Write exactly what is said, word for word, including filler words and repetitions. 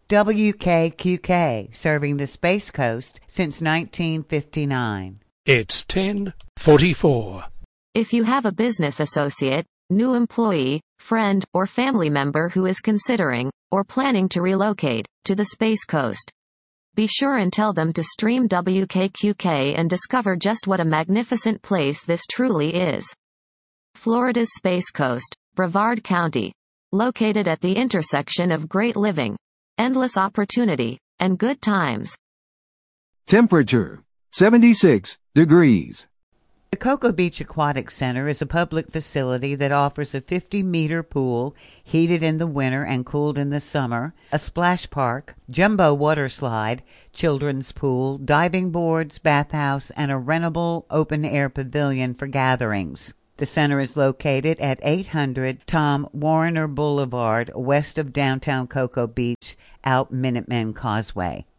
W K Q K, serving the Space Coast since nineteen fifty-nine. It's ten forty-four. If you have a business associate, new employee, friend, or family member who is considering, or planning to relocate, to the Space Coast, be sure and tell them to stream W K Q K and discover just what a magnificent place this truly is. Florida's Space Coast, Brevard County. Located at the intersection of great living, endless opportunity, and good times. Temperature, seventy-six degrees. The Cocoa Beach Aquatic Center is a public facility that offers a fifty-meter pool, heated in the winter and cooled in the summer, a splash park, jumbo water slide, children's pool, diving boards, bathhouse, and a rentable open-air pavilion for gatherings. The center is located at eight hundred Tom Warner Boulevard, west of downtown Cocoa Beach, out Minutemen Causeway.